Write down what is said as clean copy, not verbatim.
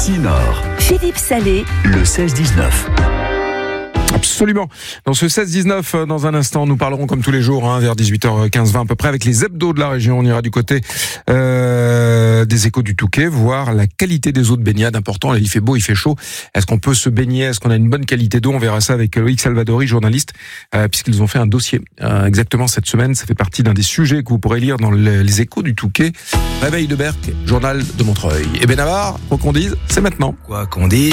Nancy Nord. Philippe Salé. Le 16-19. Absolument. Dans ce 16-19, dans un instant, nous parlerons comme tous les jours, vers 18h15-20 à peu près, avec les hebdos de la région. On ira du côté des Échos du Touquet, voir la qualité des eaux de baignade. Important, là, il fait beau, il fait chaud. Est-ce qu'on peut se baigner? Est-ce qu'on a une bonne qualité d'eau? On verra ça avec Loïc Salvadori, journaliste, puisqu'ils ont fait un dossier exactement cette semaine. Ça fait partie d'un des sujets que vous pourrez lire dans les Échos du Touquet. Réveil de Berck, journal de Montreuil. Et Benavar, quoi qu'on dise, c'est maintenant. Quoi qu'on dise.